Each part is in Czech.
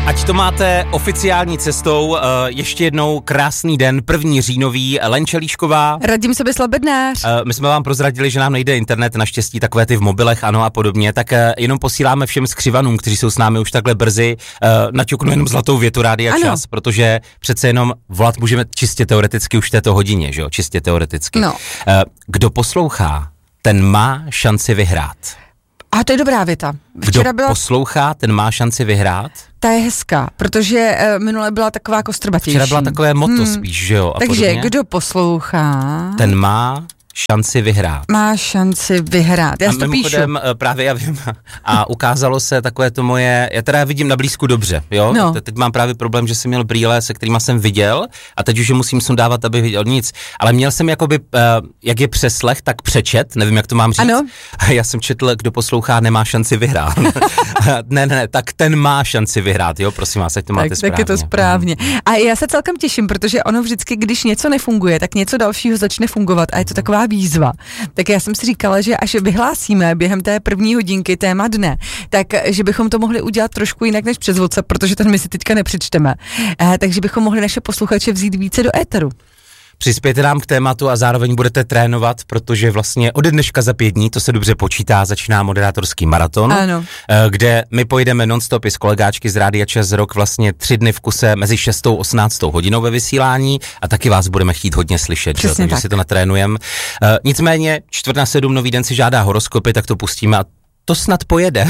Ať to máte oficiální cestou, ještě jednou krásný den, 1. říjnový, Lenča Líšková. Radim Soběslav Bednář. My jsme vám prozradili, že nám nejde internet, naštěstí takové ty v mobilech, ano a podobně, tak jenom posíláme všem skřivanům, kteří jsou s námi už takhle brzy, naťuknu jenom zlatou větu Rádia Čas, protože přece jenom volat můžeme čistě teoreticky už v této hodině, že jo, čistě teoreticky. No. Kdo poslouchá, ten má šanci vyhrát. A to je dobrá věta. Kdo poslouchá, ten má šanci vyhrát? Ta je hezká, protože minule byla taková kostrbatější. Včera byla takové motto spíš, že jo? A takže podobně. Kdo poslouchá, ten má šanci vyhrát. Má šanci vyhrát. Já si to píšu. Právě já vím. A ukázalo se takové to moje, já teda vidím na blízku dobře, jo? No. Teď mám právě problém, že jsem měl brýle, se kterýma jsem viděl a teď už je musím sundávat, aby viděl nic. Ale měl jsem jakoby, jak je přeslech, tak přečet, nevím, jak to mám říct. Ano. Já jsem četl, kdo poslouchá, nemá šanci vyhrát. ne, tak ten má šanci vyhrát, jo? Prosím vás, ať to máte správně. Tak je to správně. A já se celkem těším, protože ono vždycky, když něco nefunguje, tak něco dalšího začne fungovat a je to taková výzva. Tak já jsem si říkala, že až vyhlásíme během té první hodinky téma dne, tak že bychom to mohli udělat trošku jinak než přes WhatsApp, protože ten my si teďka nepřečteme. Takže bychom mohli naše posluchače vzít více do éteru. Přispějte nám k tématu a zároveň budete trénovat, protože vlastně ode dneška za 5 dní, to se dobře počítá, začíná moderátorský maraton, ano. Kde my pojedeme non-stop i s kolegáčky z Rádia Čas Rock vlastně 3 dny v kuse mezi 6. a 18. hodinou ve vysílání a taky vás budeme chtít hodně slyšet, že? Takže si to natrénujeme. Nicméně 4/7 nový den si žádá horoskopy, tak to pustíme a to snad pojede.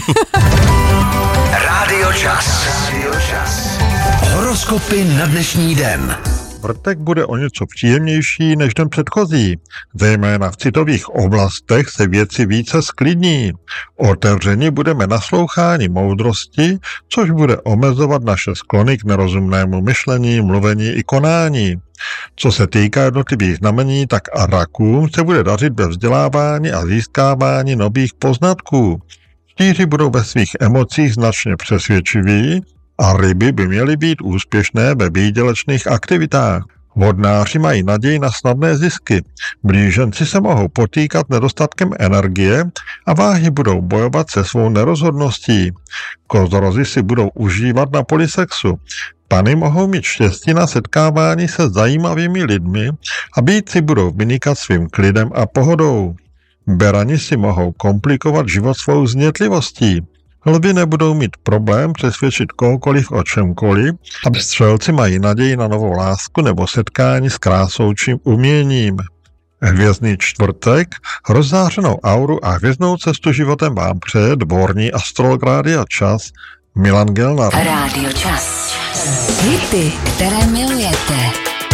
Rádio Čas. Horoskopy na dnešní den. Čtvrtek bude o něco příjemnější než den předchozí. Zejména v citových oblastech se věci více sklidní. Otevřeni budeme naslouchání moudrosti, což bude omezovat naše sklony k nerozumnému myšlení, mluvení i konání. Co se týká jednotlivých znamení, tak a rakům se bude dařit ve vzdělávání a získávání nových poznatků. Štíři budou ve svých emocích značně přesvědčiví, a ryby by měly být úspěšné ve výdělečných aktivitách. Vodnáři mají naději na snadné zisky. Blíženci se mohou potýkat nedostatkem energie a váhy budou bojovat se svou nerozhodností. Kozorozi si budou užívat na poli sexu. Pany mohou mít štěstí na setkávání se zajímavými lidmi a býtci budou vynikat svým klidem a pohodou. Berani si mohou komplikovat život svou znětlivostí. Lvi nebudou mít problém přesvědčit kohokoliv o čemkoliv a střelci mají naději na novou lásku nebo setkání s krásou či uměním. Hvězdný čtvrtek, rozzářenou auru a hvězdnou cestu životem vám přeje dvorní astrolog Rádia Čas Milan Gelnar. Rádio Čas. Hity, které milujete.